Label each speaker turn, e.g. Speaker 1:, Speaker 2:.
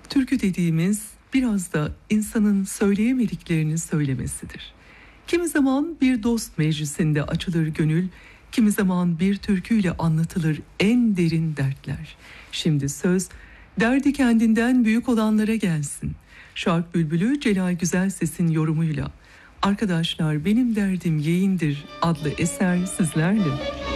Speaker 1: Türkü dediğimiz biraz da insanın söyleyemediklerini söylemesidir. Kimi zaman bir dost meclisinde açılır gönül, kimi zaman bir türküyle anlatılır en derin dertler. Şimdi söz derdi kendinden büyük olanlara gelsin. Şark Bülbülü Celal Güzelses'in yorumuyla "Arkadaşlar Benim Derdim Yeğindir" adlı eser sizlerle.